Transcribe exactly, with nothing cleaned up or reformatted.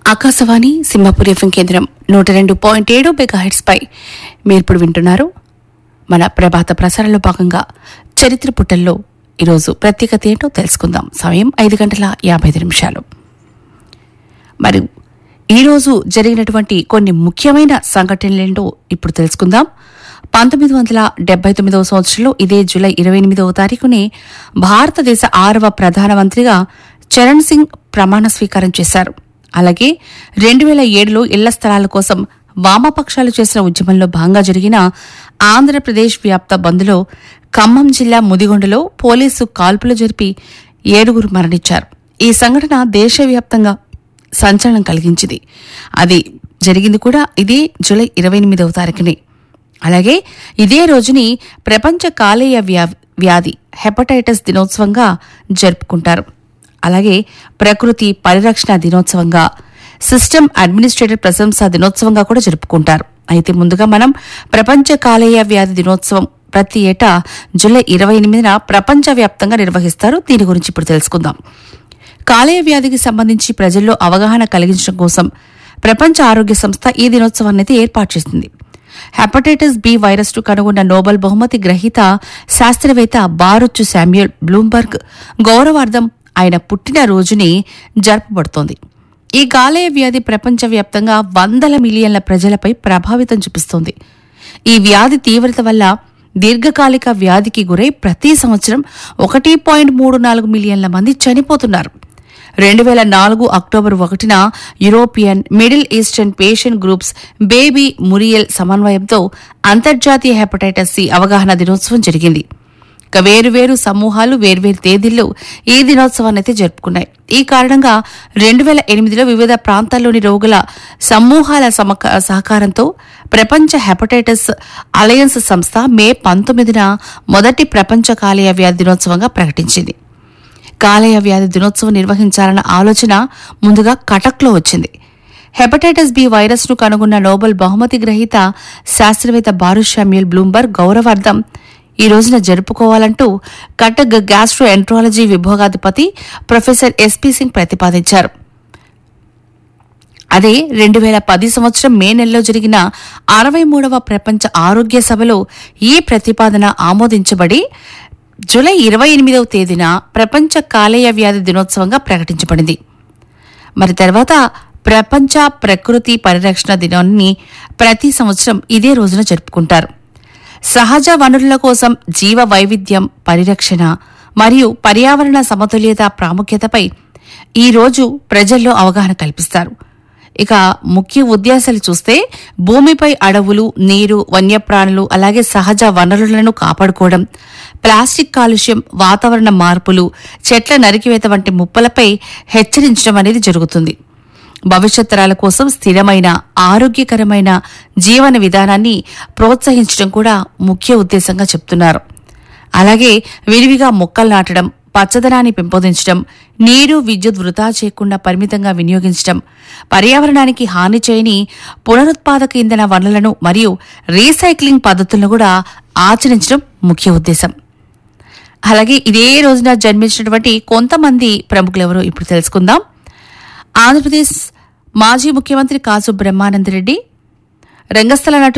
Akashvani Simhapuri FM కేంద్రం నూట రెండు పాయింట్ ఏడు మెగాహెర్ట్జ్ పై మీరిప్పుడు వింటున్నారు. మన ప్రభాత ప్రసారంలో భాగంగా చరిత్ర పుటల్లో ఈరోజు ప్రత్యేకత ఏంటో తెలుసుకుందాం. సమయం ఐదు గంటల యాభై ఐదు నిమిషాలు. మరి ఈరోజు జరిగినటువంటి కొన్ని ముఖ్యమైన సంఘటనలేంటో ఇప్పుడు తెలుసుకుందాం. పంతొమ్మిది వందల డెబ్బై తొమ్మిదవ సంవత్సరంలో ఇదే జూలై ఇరవై ఎనిమిదవ తారీఖునే భారతదేశ ఆరవ ప్రధానమంత్రిగా చరణ్ సింగ్ ప్రమాణ స్వీకారం చేశారు. అలాగే రెండు వేల ఏడులో ఇళ్ల స్థలాల కోసం వామపక్షాలు చేసిన ఉద్యమంలో భాగంగా జరిగిన ఆంధ్రప్రదేశ్ వ్యాప్త బంద్లో ఖమ్మం జిల్లా ముదిగొండలో పోలీసు కాల్పులు జరిపి ఏడుగురు మరణించారు. ఈ సంఘటన దేశవ్యాప్తంగా సంచలనం కలిగించింది. అది జరిగింది కూడా ఇదే జూలై ఇరవై ఎనిమిదవ తారీఖునే. అలాగే ఇదే రోజుని ప్రపంచ కాలేయ వ్యాధి హెపటైటిస్ దినోత్సవంగా జరుపుకుంటారు. అలాగే ప్రకృతి పరిరక్షణ దినోత్సవంగా, సిస్టమ్ అడ్మినిస్ట్రేటర్ ప్రశంసా దినోత్సవంగా కూడా జరుపుకుంటారు. అయితే ముందుగా మనం ప్రపంచ కాలేయ వ్యాధి దినోత్సవం ప్రతి ఏటా జూలై ఇరవై ఎనిమిదిన ప్రపంచవ్యాప్తంగా నిర్వహిస్తారు. దీని గురించి ఇప్పుడు తెలుసుకుందాం. కాలేయ వ్యాధికి సంబంధించి ప్రజల్లో అవగాహన కలిగించడం కోసం ప్రపంచ ఆరోగ్య సంస్థ ఈ దినోత్సవాన్ని అయితే ఏర్పాటు చేసింది. హెపటైటిస్ బి వైరస్ ను కనుగొన్న నోబెల్ బహుమతి గ్రహీత శాస్త్రవేత్త బారుచ్ శామ్యూల్ బ్లూంబర్గ్ గౌరవార్థం ఆయన పుట్టిన రోజుని జరుపబడుతోంది. ఈ కాలేయ వ్యాధి ప్రపంచవ్యాప్తంగా వందల మిలియన్ల ప్రజలపై ప్రభావితం చూపిస్తోంది. ఈ వ్యాధి తీవ్రత వల్ల దీర్ఘకాలిక వ్యాధికి గురై ప్రతి సంవత్సరం ఒకటి పాయింట్ మూడు నాలుగు మిలియన్ల మంది చనిపోతున్నారు. రెండు వేల నాలుగు అక్టోబర్ ఒకటిన European middle eastern patient groups baby మురియల్ సమన్వయంతో అంతర్జాతీయ హెపటైటిస్ సి అవగాహన దినోత్సవం జరిగింది. ఇక వేరువేరు సమూహాలు వేర్వేరు తేదీల్లో ఈ దినోత్సవాన్ని అయితే జరుపుకున్నాయి. ఈ కారణంగా రెండు వేల ఎనిమిదిలో వివిధ ప్రాంతాల్లోని రోగుల సమూహాల సహకారంతో ప్రపంచ హెపటైటిస్ అలయన్స్ సంస్థ మే పంతొమ్మిదిన మొదటి ప్రపంచ కాలేయ వ్యాధి దినోత్సవంగా ప్రకటించింది. కాలేయ వ్యాధి దినోత్సవం నిర్వహించాలన్న ఆలోచన ముందుగా కటక్లో వచ్చింది. హెపటైటిస్ బి వైరస్ ను కనుగొన్న నోబెల్ బహుమతి గ్రహీత శాస్త్రవేత్త బారుచ్ శామ్యూల్ బ్లూంబర్గ్ గౌరవార్థం ఈ రోజున జరుపుకోవాలంటూ Cuttack gastro enterology విభాగాధిపతి professor SP Singh ప్రతిపాదించారు. అదే రెండు వేల పది సంవత్సరం మే నెలలో జరిగిన అరవై మూడవ ప్రపంచ ఆరోగ్య సభలో ఈ ప్రతిపాదన ఆమోదించబడి జూలై ఇరవై ఎనిమిదవ తేదీన ప్రపంచ కాలేయ వ్యాధి దినోత్సవంగా ప్రకటించబడింది. మరి తర్వాత ప్రపంచ ప్రకృతి పరిరక్షణ దినాన్ని ప్రతి సంవత్సరం ఇదే రోజున జరుపుకుంటారు. సహజ వనరుల కోసం జీవ వైవిధ్యం పరిరక్షణ మరియు పర్యావరణ సమతుల్యత ప్రాముఖ్యతపై ఈ రోజు ప్రజల్లో అవగాహన కల్పిస్తారు. ఇక ముఖ్య ఉద్దేశాలు చూస్తే భూమిపై అడవులు, నీరు, వన్యప్రాణులు అలాగే సహజ వనరులను కాపాడుకోవడం, ప్లాస్టిక్ కాలుష్యం, వాతావరణ మార్పులు, చెట్ల నరికివేత వంటి ముప్పులపై హెచ్చరించడం అనేది జరుగుతుంది. భవిష్యత్ తరాల కోసం స్థిరమైన ఆరోగ్యకరమైన జీవన విధానాన్ని ప్రోత్సహించడం కూడా ముఖ్య ఉద్దేశంగా చెప్తున్నారు. అలాగే విరివిగా మొక్కలు నాటడం, పచ్చదనాన్ని పెంపొందించడం, నీరు, విద్యుత్ వృధా చేయకుండా పరిమితంగా వినియోగించడం, పర్యావరణానికి హాని చేయని పునరుత్పాదక ఇంధన వనరులను మరియు రీసైక్లింగ్ పద్ధతులను కూడా ఆచరించడం ముఖ్య ఉద్దేశం. అలాగే ఇదే రోజున జన్మించినటువంటి కొంతమంది ప్రముఖులెవరో ఇప్పుడు తెలుసుకుందాం. ఆంధ్రప్రదేశ్ మాజీ ముఖ్యమంత్రి కాసు బ్రహ్మానందరెడ్డి, రంగస్థల నటుడు